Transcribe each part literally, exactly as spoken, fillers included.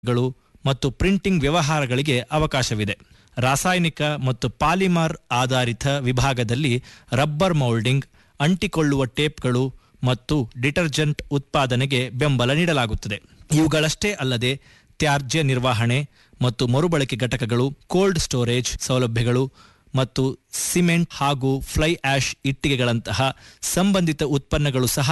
ಗಳು ಮತ್ತು ಪ್ರಿಂಟಿಂಗ್ ವ್ಯವಹಾರಗಳಿಗೆ ಅವಕಾಶವಿದೆ. ರಾಸಾಯನಿಕ ಮತ್ತು ಪಾಲಿಮರ್ ಆಧಾರಿತ ವಿಭಾಗದಲ್ಲಿ ರಬ್ಬರ್ ಮೌಲ್ಡಿಂಗ್, ಅಂಟಿಕೊಳ್ಳುವ ಟೇಪ್ಗಳು ಮತ್ತು ಡಿಟರ್ಜೆಂಟ್ ಉತ್ಪಾದನೆಗೆ ಬೆಂಬಲ ನೀಡಲಾಗುತ್ತದೆ. ಇವುಗಳಷ್ಟೇ ಅಲ್ಲದೆ ತ್ಯಾಜ್ಯ ನಿರ್ವಹಣೆ ಮತ್ತು ಮರುಬಳಕೆ ಘಟಕಗಳು, ಕೋಲ್ಡ್ ಸ್ಟೋರೇಜ್ ಸೌಲಭ್ಯಗಳು ಮತ್ತು ಸಿಮೆಂಟ್ ಹಾಗೂ ಫ್ಲೈ ಆಶ್ ಇಟ್ಟಿಗೆಗಳಂತಹ ಸಂಬಂಧಿತ ಉತ್ಪನ್ನಗಳು ಸಹ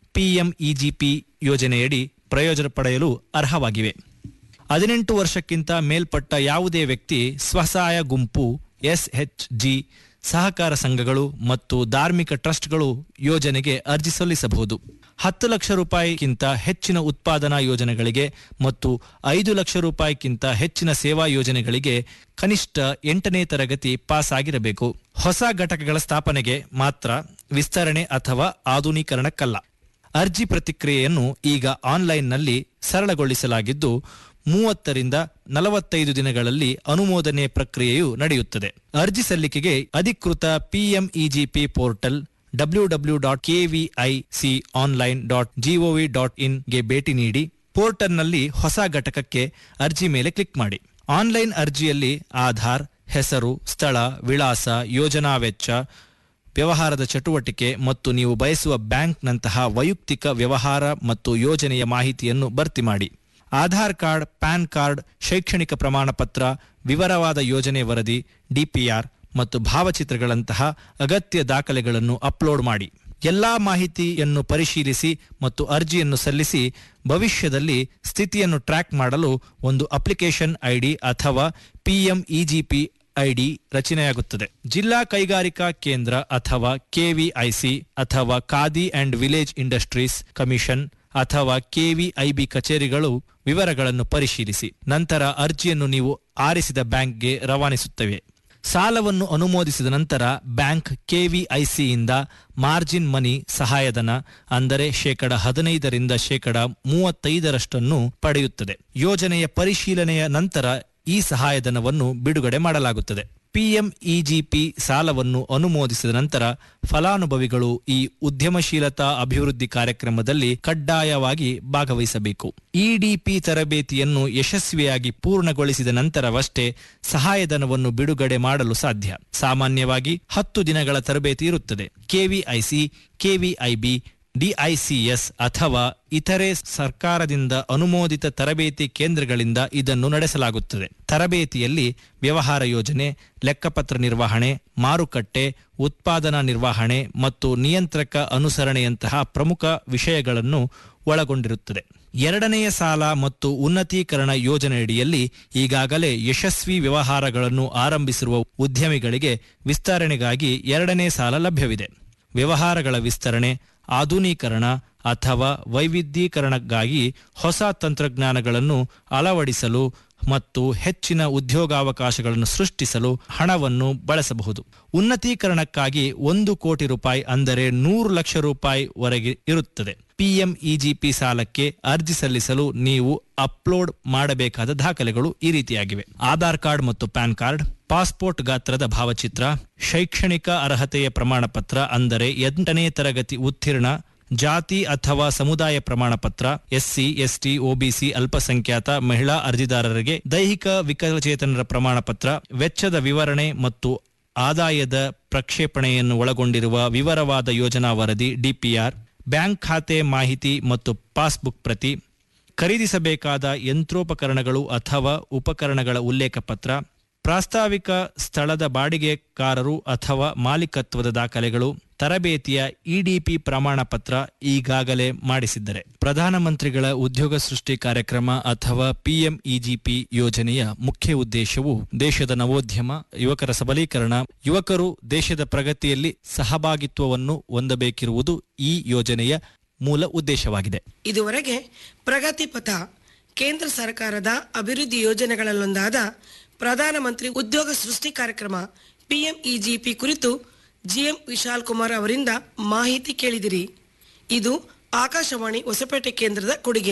ಪಿಎಂಇಜಿಪಿ ಯೋಜನೆಯಡಿ ಪ್ರಯೋಜನ ಪಡೆಯಲು ಅರ್ಹವಾಗಿವೆ. ಹದಿನೆಂಟು ವರ್ಷಕ್ಕಿಂತ ಮೇಲ್ಪಟ್ಟ ಯಾವುದೇ ವ್ಯಕ್ತಿ ಸ್ವಸಹಾಯ ಗುಂಪು, ಎಸ್ಎಚ್ಜಿ, ಸಹಕಾರ ಸಂಘಗಳು ಮತ್ತು ಧಾರ್ಮಿಕ ಟ್ರಸ್ಟ್ಗಳು ಯೋಜನೆಗೆ ಅರ್ಜಿ ಸಲ್ಲಿಸಬಹುದು. ಹತ್ತು ಲಕ್ಷ ರೂಪಾಯಿಗಿಂತ ಹೆಚ್ಚಿನ ಉತ್ಪಾದನಾ ಯೋಜನೆಗಳಿಗೆ ಮತ್ತು ಐದು ಲಕ್ಷ ರೂಪಾಯಿಗಿಂತ ಹೆಚ್ಚಿನ ಸೇವಾ ಯೋಜನೆಗಳಿಗೆ ಕನಿಷ್ಠ ಎಂಟನೇ ತರಗತಿ ಪಾಸ್ ಆಗಿರಬೇಕು. ಹೊಸ ಘಟಕಗಳ ಸ್ಥಾಪನೆಗೆ ಮಾತ್ರ, ವಿಸ್ತರಣೆ ಅಥವಾ ಆಧುನೀಕರಣಕ್ಕಲ್ಲ. ಅರ್ಜಿ ಪ್ರತಿಕ್ರಿಯೆಯನ್ನು ಈಗ ಆನ್ಲೈನ್ನಲ್ಲಿ ಸರಳಗೊಳಿಸಲಾಗಿದ್ದು ಮೂವತ್ತರಿಂದ ನಲವತ್ತೈದು ದಿನಗಳಲ್ಲಿ ಅನುಮೋದನೆ ಪ್ರಕ್ರಿಯೆಯು ನಡೆಯುತ್ತದೆ. ಅರ್ಜಿ ಸಲ್ಲಿಕೆಗೆ ಅಧಿಕೃತ PMEGP portal W W W dot KVIC online dot gov dot in ಗೆ ಭೇಟಿ ನೀಡಿ ಪೋರ್ಟಲ್ನಲ್ಲಿ ಹೊಸ ಘಟಕಕ್ಕೆ ಅರ್ಜಿ ಮೇಲೆ ಕ್ಲಿಕ್ ಮಾಡಿ. ಆನ್ಲೈನ್ ಅರ್ಜಿಯಲ್ಲಿ ಆಧಾರ್, ಹೆಸರು, ಸ್ಥಳ, ವಿಳಾಸ, ಯೋಜನಾ ವೆಚ್ಚ, ವ್ಯವಹಾರದ ಚಟುವಟಿಕೆ ಮತ್ತು ನೀವು ಬಯಸುವ ಬ್ಯಾಂಕ್ನಂತಹ ವೈಯಕ್ತಿಕ ವ್ಯವಹಾರ ಮತ್ತು ಯೋಜನೆಯ ಮಾಹಿತಿಯನ್ನು ಭರ್ತಿ ಮಾಡಿ. ಆಧಾರ್ ಕಾರ್ಡ್, ಪ್ಯಾನ್ ಕಾರ್ಡ್, ಶೈಕ್ಷಣಿಕ ಪ್ರಮಾಣ ಪತ್ರ, ವಿವರವಾದ ಯೋಜನೆ ವರದಿ, ಡಿಪಿಆರ್ ಮತ್ತು ಭಾವಚಿತ್ರಗಳಂತಹ ಅಗತ್ಯ ದಾಖಲೆಗಳನ್ನು ಅಪ್ಲೋಡ್ ಮಾಡಿ. ಎಲ್ಲಾ ಮಾಹಿತಿಯನ್ನು ಪರಿಶೀಲಿಸಿ ಮತ್ತು ಅರ್ಜಿಯನ್ನು ಸಲ್ಲಿಸಿ. ಭವಿಷ್ಯದಲ್ಲಿ ಸ್ಥಿತಿಯನ್ನು ಟ್ರ್ಯಾಕ್ ಮಾಡಲು ಒಂದು ಅಪ್ಲಿಕೇಶನ್ ಐಡಿ ಅಥವಾ ಪಿಎಂಇಜಿಪಿ ಐಡಿ ರಚನೆಯಾಗುತ್ತದೆ. ಜಿಲ್ಲಾ ಕೈಗಾರಿಕಾ ಕೇಂದ್ರ ಅಥವಾ ಕೆವಿಐಸಿ ಅಥವಾ khadi and village industries commission ಅಥವಾ ಕೆವಿಐಬಿ ಕಚೇರಿಗಳು ವಿವರಗಳನ್ನು ಪರಿಶೀಲಿಸಿ ನಂತರ ಅರ್ಜಿಯನ್ನು ನೀವು ಆರಿಸಿದ ಬ್ಯಾಂಕ್ಗೆ ರವಾನಿಸುತ್ತವೆ. ಸಾಲವನ್ನು ಅನುಮೋದಿಸಿದ ನಂತರ ಬ್ಯಾಂಕ್ ಕೆವಿಐಸಿಯಿಂದ ಮಾರ್ಜಿನ್ ಮನಿ ಸಹಾಯಧನ ಅಂದರೆ ಶೇಕಡ ಹದಿನೈದರಿಂದ ಶೇಕಡ ಮೂವತ್ತೈದರಷ್ಟನ್ನು ಪಡೆಯುತ್ತದೆ. ಯೋಜನೆಯ ಪರಿಶೀಲನೆಯ ನಂತರ ಈ ಸಹಾಯಧನವನ್ನು ಬಿಡುಗಡೆ ಮಾಡಲಾಗುತ್ತದೆ. ಪಿಎಂಇಜಿಪಿ ಸಾಲವನ್ನು ಅನುಮೋದಿಸಿದ ನಂತರ ಫಲಾನುಭವಿಗಳು ಈ ಉದ್ಯಮಶೀಲತಾ ಅಭಿವೃದ್ಧಿ ಕಾರ್ಯಕ್ರಮದಲ್ಲಿ ಕಡ್ಡಾಯವಾಗಿ ಭಾಗವಹಿಸಬೇಕು. ಇಡಿಪಿ ತರಬೇತಿಯನ್ನು ಯಶಸ್ವಿಯಾಗಿ ಪೂರ್ಣಗೊಳಿಸಿದ ನಂತರವಷ್ಟೇ ಸಹಾಯಧನವನ್ನು ಬಿಡುಗಡೆ ಮಾಡಲು ಸಾಧ್ಯ. ಸಾಮಾನ್ಯವಾಗಿ ಹತ್ತು ದಿನಗಳ ತರಬೇತಿ ಇರುತ್ತದೆ. ಕೆವಿಐಸಿ, ಕೆವಿಐಬಿ, ಡಿಐಸಿಎಸ್ ಅಥವಾ ಇತರೆ ಸರ್ಕಾರದಿಂದ ಅನುಮೋದಿತ ತರಬೇತಿ ಕೇಂದ್ರಗಳಿಂದ ಇದನ್ನು ನಡೆಸಲಾಗುತ್ತದೆ. ತರಬೇತಿಯಲ್ಲಿ ವ್ಯವಹಾರ ಯೋಜನೆ, ಲೆಕ್ಕಪತ್ರ ನಿರ್ವಹಣೆ, ಮಾರುಕಟ್ಟೆ, ಉತ್ಪಾದನಾ ನಿರ್ವಹಣೆ ಮತ್ತು ನಿಯಂತ್ರಕ ಅನುಸರಣೆಯಂತಹ ಪ್ರಮುಖ ವಿಷಯಗಳನ್ನು ಒಳಗೊಂಡಿರುತ್ತದೆ. ಎರಡನೆಯ ಸಾಲ ಮತ್ತು ಉನ್ನತೀಕರಣ ಯೋಜನೆಯಡಿಯಲ್ಲಿ ಈಗಾಗಲೇ ಯಶಸ್ವಿ ವ್ಯವಹಾರಗಳನ್ನು ಆರಂಭಿಸಿರುವ ಉದ್ಯಮಿಗಳಿಗೆ ವಿಸ್ತರಣೆಗಾಗಿ ಎರಡನೇ ಸಾಲ ಲಭ್ಯವಿದೆ. ವ್ಯವಹಾರಗಳ ವಿಸ್ತರಣೆ, ಆಧುನೀಕರಣ ಅಥವಾ ವೈವಿಧ್ಯೀಕರಣಕ್ಕಾಗಿ ಹೊಸ ತಂತ್ರಜ್ಞಾನಗಳನ್ನು ಅಳವಡಿಸಲು ಮತ್ತು ಹೆಚ್ಚಿನ ಉದ್ಯೋಗಾವಕಾಶಗಳನ್ನು ಸೃಷ್ಟಿಸಲು ಹಣವನ್ನು ಬಳಸಬಹುದು. ಉನ್ನತೀಕರಣಕ್ಕಾಗಿ ಒಂದು ಕೋಟಿ ರೂಪಾಯಿ ಅಂದರೆ ನೂರು ಲಕ್ಷ ರೂಪಾಯಿ ವರೆಗೆ ಇರುತ್ತದೆ. ಪಿಎಂಇಜಿಪಿ ಸಾಲಕ್ಕೆ ಅರ್ಜಿ ಸಲ್ಲಿಸಲು ನೀವು ಅಪ್ಲೋಡ್ ಮಾಡಬೇಕಾದ ದಾಖಲೆಗಳು ಈ ರೀತಿಯಾಗಿವೆ: ಆಧಾರ್ ಕಾರ್ಡ್ ಮತ್ತು ಪ್ಯಾನ್ ಕಾರ್ಡ್, ಪಾಸ್ಪೋರ್ಟ್ ಗಾತ್ರದ ಭಾವಚಿತ್ರ, ಶೈಕ್ಷಣಿಕ ಅರ್ಹತೆಯ ಪ್ರಮಾಣ ಪತ್ರ ಅಂದರೆ ಎಂಟನೇ ತರಗತಿ ಉತ್ತೀರ್ಣ, ಜಾತಿ ಅಥವಾ ಸಮುದಾಯ ಪ್ರಮಾಣ ಪತ್ರ, ಎಸ್ಸಿ, ಎಸ್ಟಿ, ಒಬಿಸಿ, ಅಲ್ಪಸಂಖ್ಯಾತ ಮಹಿಳಾ ಅರ್ಜಿದಾರರಿಗೆ ದೈಹಿಕ ವಿಕಲಚೇತನರ ಪ್ರಮಾಣ ಪತ್ರ, ವೆಚ್ಚದ ವಿವರಣೆ ಮತ್ತು ಆದಾಯದ ಪ್ರಕ್ಷೇಪಣೆಯನ್ನು ಒಳಗೊಂಡಿರುವ ವಿವರವಾದ ಯೋಜನಾ ವರದಿ ಡಿಪಿಆರ್, ಬ್ಯಾಂಕ್ ಖಾತೆ ಮಾಹಿತಿ ಮತ್ತು ಪಾಸ್ಬುಕ್ ಪ್ರತಿ, ಖರೀದಿಸಬೇಕಾದ ಯಂತ್ರೋಪಕರಣಗಳು ಅಥವಾ ಉಪಕರಣಗಳ ಉಲ್ಲೇಖ ಪತ್ರ, ಪ್ರಾಸ್ತಾವಿಕ ಸ್ಥಳದ ಬಾಡಿಗೆಕಾರರು ಅಥವಾ ಮಾಲೀಕತ್ವದ ದಾಖಲೆಗಳು, ತರಬೇತಿಯ ಇಡಿಪಿ ಪ್ರಮಾಣ ಪತ್ರ ಈಗಾಗಲೇ ಮಾಡಿಸಿದ್ದರೆ. ಪ್ರಧಾನಮಂತ್ರಿಗಳ ಉದ್ಯೋಗ ಸೃಷ್ಟಿ ಕಾರ್ಯಕ್ರಮ ಅಥವಾ ಪಿಎಂಇಜಿಪಿ ಯೋಜನೆಯ ಮುಖ್ಯ ಉದ್ದೇಶವು ದೇಶದ ನವೋದ್ಯಮ, ಯುವಕರ ಸಬಲೀಕರಣ, ಯುವಕರು ದೇಶದ ಪ್ರಗತಿಯಲ್ಲಿ ಸಹಭಾಗಿತ್ವವನ್ನು ಹೊಂದಬೇಕಿರುವುದು ಈ ಯೋಜನೆಯ ಮೂಲ ಉದ್ದೇಶವಾಗಿದೆ. ಇದುವರೆಗೆ ಪ್ರಗತಿ ಪಥ ಕೇಂದ್ರ ಸರ್ಕಾರದ ಅಭಿವೃದ್ಧಿ ಯೋಜನೆಗಳಲ್ಲೊಂದಾದ ಪ್ರಧಾನಮಂತ್ರಿ ಉದ್ಯೋಗ ಸೃಷ್ಟಿ ಕಾರ್ಯಕ್ರಮ ಪಿಎಂಇಜಿಪಿ ಕುರಿತು ಜಿಎಂ ವಿಶಾಲ್ ಕುಮಾರ್ ಅವರಿಂದ ಮಾಹಿತಿ ಕೇಳಿದಿರಿ. ಇದು ಆಕಾಶವಾಣಿ ಹೊಸಪೇಟೆ ಕೇಂದ್ರದ ಕೊಡುಗೆ.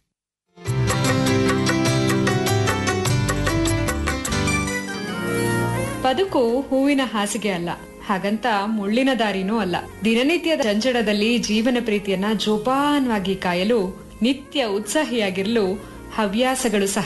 ಬದುಕು ಹೂವಿನ ಹಾಸಿಗೆ ಅಲ್ಲ, ಹಾಗಂತ ಮುಳ್ಳಿನ ದಾರಿನೂ ಅಲ್ಲ. ದಿನನಿತ್ಯದ ಜಂಜಡದಲ್ಲಿ ಜೀವನ ಪ್ರೀತಿಯನ್ನ ಜೋಪಾನವಾಗಿ ಕಾಯಲು, ನಿತ್ಯ ಉತ್ಸಾಹಿಯಾಗಿರಲು ಹವ್ಯಾಸಗಳು ಸಹ